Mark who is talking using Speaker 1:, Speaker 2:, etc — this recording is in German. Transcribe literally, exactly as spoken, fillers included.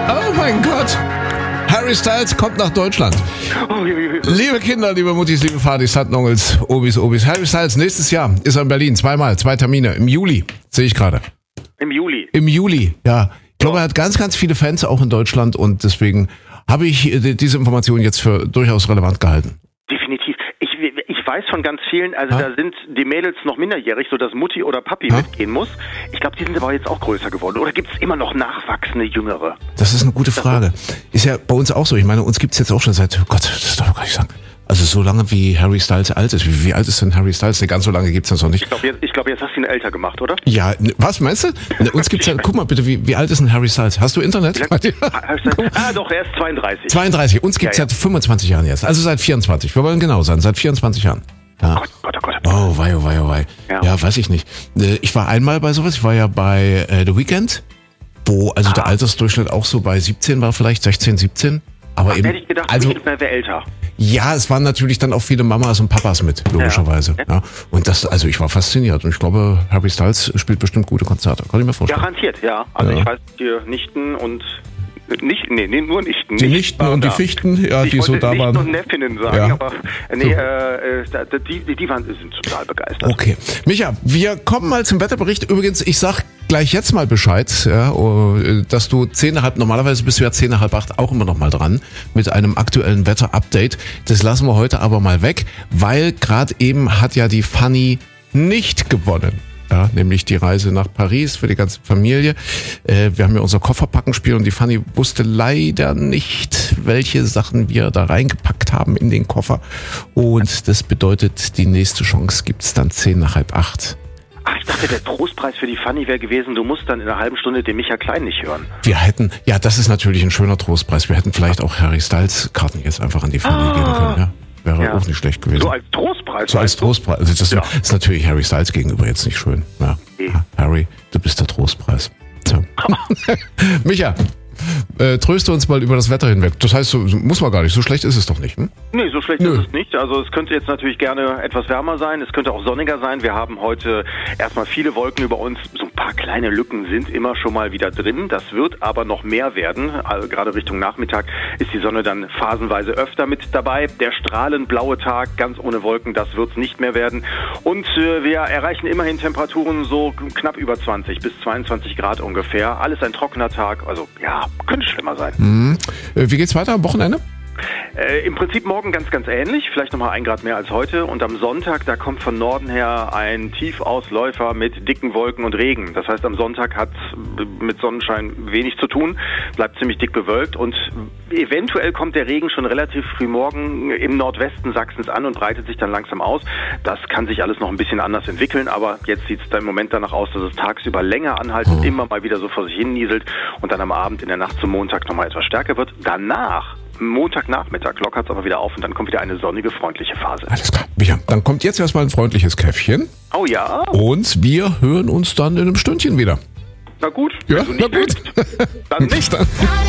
Speaker 1: Oh mein Gott. Harry Styles kommt nach Deutschland. Liebe Kinder, liebe Muttis, liebe Vadis, Tanten, Onkels, Obis, Obis. Harry Styles, nächstes Jahr ist er in Berlin. Zweimal, zwei Termine. Im Juli, sehe ich gerade.
Speaker 2: Im Juli?
Speaker 1: Im Juli, ja. Ich glaube, er hat ganz, ganz viele Fans auch in Deutschland und deswegen habe ich diese Information jetzt für durchaus relevant gehalten.
Speaker 2: Definitiv. Ich, ich weiß von ganz vielen, also
Speaker 1: ha?
Speaker 2: da sind die Mädels noch minderjährig, sodass Mutti oder Papi ha? mitgehen muss. Ich glaube, die sind aber jetzt auch größer geworden. Oder gibt es immer noch nachwachsende Jüngere?
Speaker 1: Das ist eine gute Frage. Ist ja bei uns auch so. Ich meine, uns gibt es jetzt auch schon seit, oh Gott, das darf ich gar nicht sagen. Also so lange wie Harry Styles alt ist. Wie, wie alt ist denn Harry Styles? Nee, ganz so lange gibt's das noch nicht.
Speaker 2: Ich glaube, jetzt, ich glaub, jetzt hast du ihn älter gemacht, oder?
Speaker 1: Ja, was meinst du? Uns gibt's ja, guck mal bitte, wie, wie alt ist denn Harry Styles? Hast du Internet?
Speaker 2: Ah, doch, er ist zweiunddreißig.
Speaker 1: zweiunddreißig. Uns gibt's ja, ja. seit fünfundzwanzig Jahren jetzt. Also seit vierundzwanzig. Wir wollen genau sein. Seit vierundzwanzig Jahren. Ja.
Speaker 2: Gott, Gott, oh Gott.
Speaker 1: Oh, wei, oh, wei, oh, wei. Ja. ja, weiß ich nicht. Ich war einmal bei sowas. Ich war ja bei äh, The Weeknd, wo also ah. der Altersdurchschnitt auch so bei siebzehn war, vielleicht sechzehn, siebzehn. Aber
Speaker 2: Ach,
Speaker 1: eben,
Speaker 2: hätte ich gedacht,
Speaker 1: also,
Speaker 2: wäre älter.
Speaker 1: Ja, es waren natürlich dann auch viele Mamas und Papas mit, logischerweise. Ja. Ja. Und das, also ich war fasziniert und ich glaube, Harry Styles spielt bestimmt gute Konzerte. Kann ich mir vorstellen.
Speaker 2: Garantiert, ja. Also ja. ich weiß, die Nichten und nicht, nee, nee, nur Nichten.
Speaker 1: Die Nichten und die Fichten, ja,
Speaker 2: ich
Speaker 1: die so da waren.
Speaker 2: Nichten und Neffinnen sagen,
Speaker 1: ja.
Speaker 2: aber nee, so. äh, die, die, die waren, sind total begeistert.
Speaker 1: Okay. Micha, wir kommen mal zum Wetterbericht. Übrigens, ich sag gleich jetzt mal Bescheid, ja, dass du zehn nach halb, normalerweise bist du ja zehn nach halb acht auch immer noch mal dran mit einem aktuellen Wetter-Update. Das lassen wir heute aber mal weg, weil gerade eben hat ja die Fanny nicht gewonnen. Ja, nämlich die Reise nach Paris für die ganze Familie. Äh, wir haben ja unser Kofferpackenspiel und die Fanny wusste leider nicht, welche Sachen wir da reingepackt haben in den Koffer. Und das bedeutet, die nächste Chance gibt's dann zehn nach halb acht.
Speaker 2: Ach, ich dachte, der Trostpreis für die Fanny wäre gewesen, du musst dann in einer halben Stunde den Micha Klein nicht hören.
Speaker 1: Wir hätten, ja, das ist natürlich ein schöner Trostpreis. Wir hätten vielleicht auch Harry Styles Karten jetzt einfach an die Fanny ah. geben können, ja. Wäre ja. auch nicht schlecht gewesen.
Speaker 2: So als Trostpreis?
Speaker 1: So als Trostpreis. Also das ja. ist natürlich Harry Styles gegenüber jetzt nicht schön. Ja. Okay. Harry, du bist der Trostpreis. So. Micha, äh, tröste uns mal über das Wetter hinweg. Das heißt, so, muss man gar nicht. So schlecht ist es doch nicht, hm?
Speaker 2: Nee, so schlecht Nö. ist es nicht. Also es könnte jetzt natürlich gerne etwas wärmer sein. Es könnte auch sonniger sein. Wir haben heute erstmal viele Wolken über uns. So ein paar kleine Lücken sind immer schon mal wieder drin. Das wird aber noch mehr werden. Also gerade Richtung Nachmittag ist die Sonne dann phasenweise öfter mit dabei. Der strahlend blaue Tag, ganz ohne Wolken, das wird es nicht mehr werden. Und äh, wir erreichen immerhin Temperaturen so knapp über zwanzig bis zweiundzwanzig Grad ungefähr. Alles ein trockener Tag. Also ja, könnte schlimmer sein.
Speaker 1: Mhm. Wie geht's weiter am Wochenende?
Speaker 2: Äh, Im Prinzip morgen ganz, ganz ähnlich, vielleicht nochmal ein Grad mehr als heute. Und am Sonntag, da kommt von Norden her ein Tiefausläufer mit dicken Wolken und Regen. Das heißt, am Sonntag hat mit Sonnenschein wenig zu tun, bleibt ziemlich dick bewölkt und eventuell kommt der Regen schon relativ früh morgen im Nordwesten Sachsens an und breitet sich dann langsam aus. Das kann sich alles noch ein bisschen anders entwickeln, aber jetzt sieht es da im Moment danach aus, dass es tagsüber länger anhaltend, immer mal wieder so vor sich hin nieselt und dann am Abend in der Nacht zum Montag nochmal etwas stärker wird. Danach Montagnachmittag lockert es aber wieder auf und dann kommt wieder eine sonnige, freundliche Phase.
Speaker 1: Alles klar. Ja, dann kommt jetzt erstmal ein freundliches Käffchen.
Speaker 2: Oh ja.
Speaker 1: Und wir hören uns dann in einem Stündchen wieder.
Speaker 2: Na gut.
Speaker 1: Ja, na gut.
Speaker 2: Willst, dann nicht.